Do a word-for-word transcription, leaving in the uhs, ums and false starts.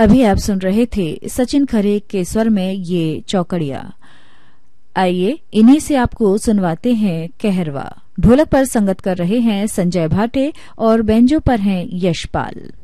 अभी आप सुन रहे थे सचिन खरे के स्वर में ये चौकड़िया। आइए इन्हीं से आपको सुनवाते हैं कहरवा। ढोलक पर संगत कर रहे हैं संजय भाटे और बेंजो पर हैं यशपाल।